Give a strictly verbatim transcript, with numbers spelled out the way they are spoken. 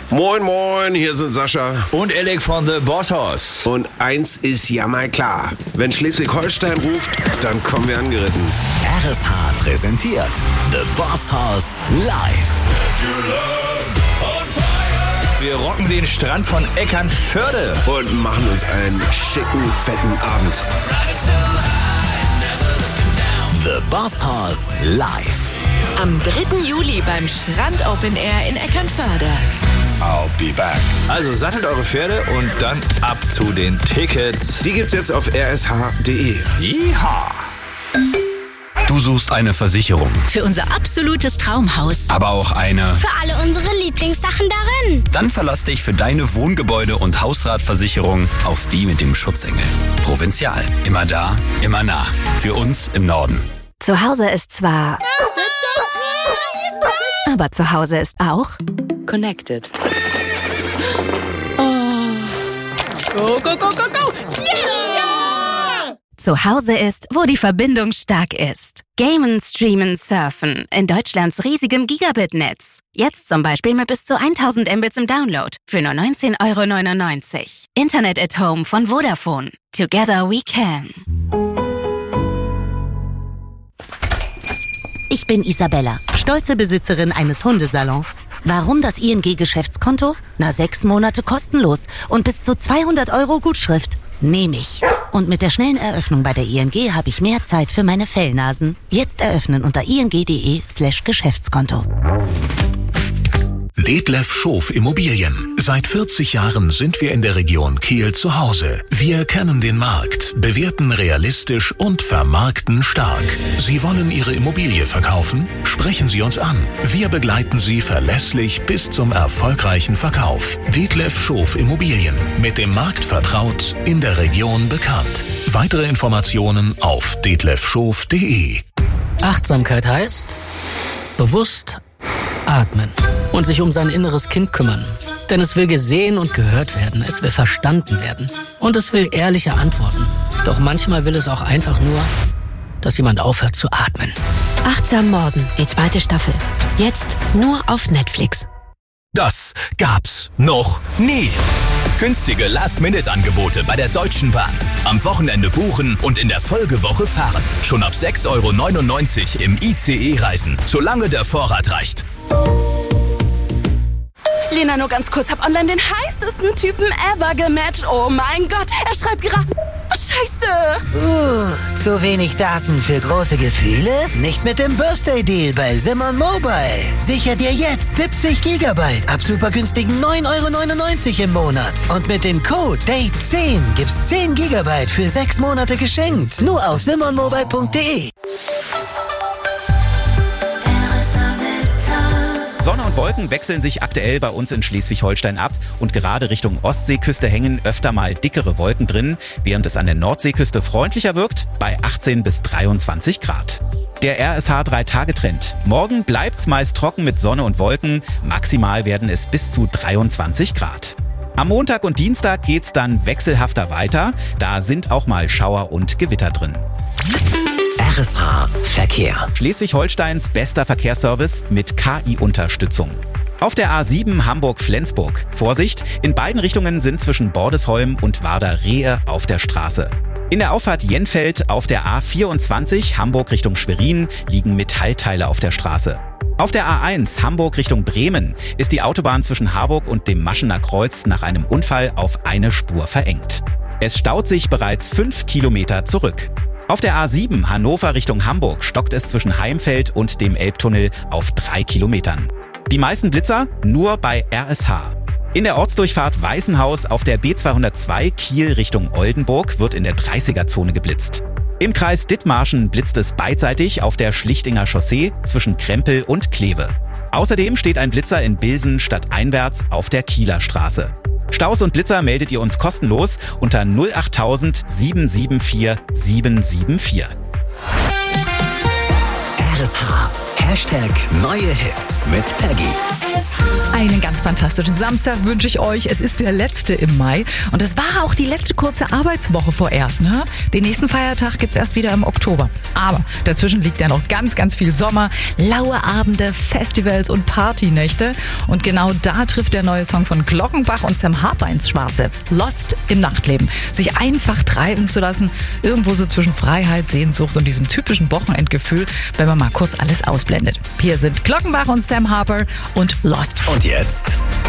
Moin moin, hier sind Sascha und Alec von The Boss House. Und eins ist ja mal klar, wenn Schleswig-Holstein ruft, dann kommen wir angeritten. R S H präsentiert The Boss House live. Wir rocken den Strand von Eckernförde und machen uns einen schicken, fetten Abend. The Boss House live. Am dritten Juli beim Strand Open Air in Eckernförde. I'll be back. Also sattelt eure Pferde und dann ab zu den Tickets. Die gibt's jetzt auf r s h punkt d e. Yeehaw! Du suchst eine Versicherung. Für unser absolutes Traumhaus. Aber auch eine für alle unsere Lieblingssachen darin. Dann verlass dich für deine Wohngebäude- und Hausratversicherung auf die mit dem Schutzengel. Provinzial. Immer da, immer nah. Für uns im Norden. Zu Hause ist zwar... aber zu Hause ist auch... Connected. Oh. Go, go, go, go, go! Yeah! Zu Hause ist, wo die Verbindung stark ist. Gamen, streamen, surfen in Deutschlands riesigem Gigabit-Netz. Jetzt zum Beispiel mit bis zu tausend Mbits im Download für nur neunzehn Euro neunundneunzig. Internet at Home von Vodafone. Together we can. Ich bin Isabella, stolze Besitzerin eines Hundesalons. Warum das I N G-Geschäftskonto? Na, sechs Monate kostenlos und bis zu zweihundert Euro Gutschrift. Nehme ich. Und mit der schnellen Eröffnung bei der I N G habe ich mehr Zeit für meine Fellnasen. Jetzt eröffnen unter ing.de slash Geschäftskonto. Detlef Schof Immobilien. Seit vierzig Jahren sind wir in der Region Kiel zu Hause. Wir kennen den Markt, bewerten realistisch und vermarkten stark. Sie wollen Ihre Immobilie verkaufen? Sprechen Sie uns an. Wir begleiten Sie verlässlich bis zum erfolgreichen Verkauf. Detlef Schof Immobilien. Mit dem Markt vertraut, in der Region bekannt. Weitere Informationen auf detlef schof punkt de. Achtsamkeit heißt bewusst atmen und sich um sein inneres Kind kümmern. Denn es will gesehen und gehört werden, es will verstanden werden und es will ehrliche Antworten. Doch manchmal will es auch einfach nur, dass jemand aufhört zu atmen. Achtsam Morden, die zweite Staffel. Jetzt nur auf Netflix. Das gab's noch nie. Günstige Last-Minute-Angebote bei der Deutschen Bahn. Am Wochenende buchen und in der Folgewoche fahren. Schon ab sechs Euro neunundneunzig im I C E reisen, solange der Vorrat reicht. Lena, nur ganz kurz, hab online den heißesten Typen ever gematcht. Oh mein Gott, er schreibt gerade... Oh, Scheiße! Uh, zu wenig Daten für große Gefühle? Nicht mit dem Birthday-Deal bei Simon Mobile. Sicher dir jetzt siebzig Gigabyte ab super günstigen neun Euro neunundneunzig im Monat. Und mit dem Code Date zehn gibt's zehn Gigabyte für sechs Monate geschenkt. Nur auf simon mobile punkt de. Sonne und Wolken wechseln sich aktuell bei uns in Schleswig-Holstein ab und gerade Richtung Ostseeküste hängen öfter mal dickere Wolken drin, während es an der Nordseeküste freundlicher wirkt bei achtzehn bis dreiundzwanzig Grad. Der R S H drei Tage Trend. Morgen bleibt's meist trocken mit Sonne und Wolken, maximal werden es bis zu dreiundzwanzig Grad. Am Montag und Dienstag geht's dann wechselhafter weiter, da sind auch mal Schauer und Gewitter drin. R S H Verkehr. Schleswig-Holsteins bester Verkehrsservice mit K I-Unterstützung. Auf der A sieben Hamburg-Flensburg. Vorsicht, in beiden Richtungen sind zwischen Bordesholm und Warder-Rehe auf der Straße. In der Auffahrt Jenfeld auf der A vierundzwanzig Hamburg Richtung Schwerin liegen Metallteile auf der Straße. Auf der A eins Hamburg Richtung Bremen ist die Autobahn zwischen Harburg und dem Maschener Kreuz nach einem Unfall auf eine Spur verengt. Es staut sich bereits fünf Kilometer zurück. Auf der A sieben Hannover Richtung Hamburg stockt es zwischen Heimfeld und dem Elbtunnel auf drei Kilometern. Die meisten Blitzer nur bei R S H. In der Ortsdurchfahrt Weißenhaus auf der B zweihundertzwei Kiel Richtung Oldenburg wird in der dreißiger-Zone geblitzt. Im Kreis Dithmarschen blitzt es beidseitig auf der Schlichtinger Chaussee zwischen Krempel und Kleve. Außerdem steht ein Blitzer in Bilsen stadteinwärts auf der Kieler Straße. Staus und Blitzer meldet ihr uns kostenlos unter null achttausend sieben sieben vier sieben sieben vier. R S H Hashtag neue Hits mit Peggy. Einen ganz fantastischen Samstag wünsche ich euch. Es ist der letzte im Mai und es war auch die letzte kurze Arbeitswoche vorerst. Ne? Den nächsten Feiertag gibt es erst wieder im Oktober. Aber dazwischen liegt ja noch ganz, ganz viel Sommer, laue Abende, Festivals und Partynächte. Und genau da trifft der neue Song von Glockenbach und Sam Harper ins Schwarze. Lost im Nachtleben. Sich einfach treiben zu lassen, irgendwo so zwischen Freiheit, Sehnsucht und diesem typischen Wochenendgefühl, wenn man mal kurz alles ausblendet. Hier sind Glockenbach und Sam Harper und Lost. Und jetzt